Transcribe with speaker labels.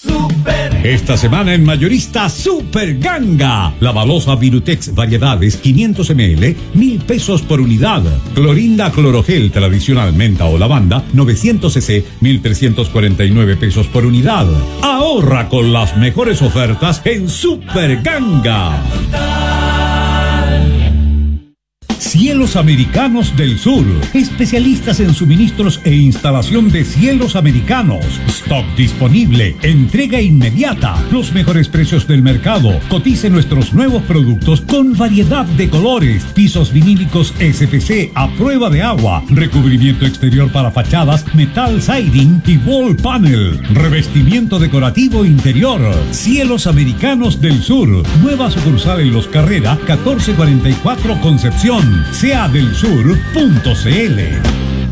Speaker 1: Esta semana en Mayorista Super Ganga. La balosa Virutex variedades 500 ml, 1,000 pesos por unidad. Clorinda Clorogel tradicional menta o lavanda 900 cc, 1,349 pesos por unidad. Ahorra con las mejores ofertas en Super Ganga. Cielos Americanos del Sur, especialistas en suministros e instalación de cielos americanos. Stock disponible, entrega inmediata, los mejores precios del mercado. Cotice nuestros nuevos productos con variedad de colores, pisos vinílicos SPC a prueba de agua, recubrimiento exterior para fachadas, metal siding y wall panel, revestimiento decorativo interior. Cielos Americanos del Sur, nueva sucursal en Los Carrera 1444 Concepción. Seadelsur.cl.